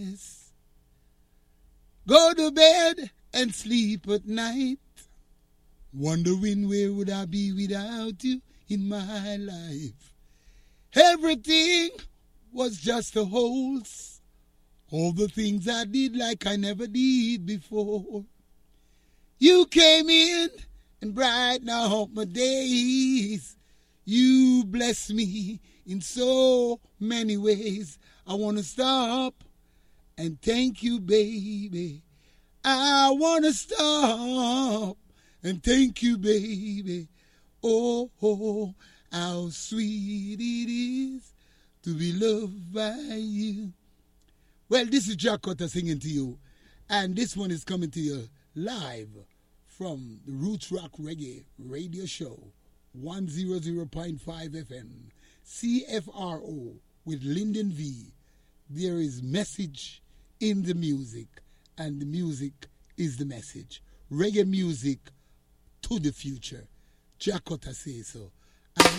Go to bed and sleep at night, wondering where would I be without you in my life. Everything was just a hoax. All the things I did like I never did before. You came in and brightened up my days. You blessed me in so many ways. I want to stop and thank you, baby. I want to stop and thank you, baby. Oh, oh, how sweet it is to be loved by you. Well, this is Jack Cutter singing to you, and this one is coming to you live from the Roots Rock Reggae Radio Show, 100.5 FM, CFRO with Lyndon V. There is message in the music, and the music is the message. Reggae music to the future. Jack Cutter says so.